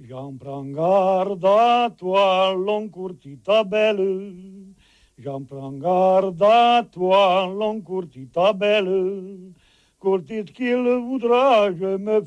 J'en prends garde à toi, long courtita belle. J'en prends garde à toi, long courtita belle. Courtite qu'il voudra, je me